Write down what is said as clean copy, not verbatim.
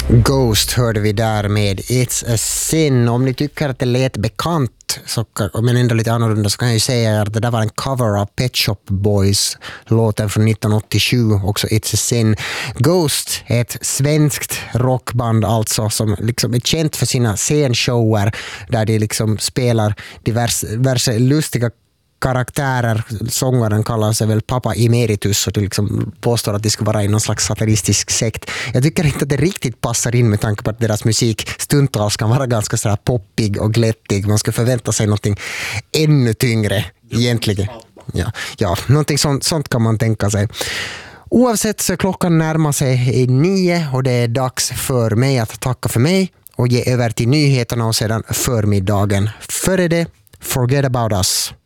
Ghost hörde vi där med It's a Sin. Om ni tycker att det lät bekant men ändå lite annorlunda, så kan jag ju säga att det där var en cover av Pet Shop Boys låten från 1987, också It's a Sin. Ghost är ett svenskt rockband alltså, som liksom är känt för sina scenshower där de liksom spelar diverse lustiga karaktärer. Sångaren kallar sig väl Papa Emeritus och det liksom påstår att det ska vara i någon slags satanistisk sekt. Jag tycker inte att det riktigt passar in med tanke på att deras musik stundtals kan vara ganska så här poppig och glättig. Man ska förvänta sig någonting ännu tyngre egentligen. Ja, någonting sånt kan man tänka sig. Oavsett så klockan närmar sig 9 och det är dags för mig att tacka för mig och ge över till nyheterna och sedan förmiddagen. Före det, forget about us.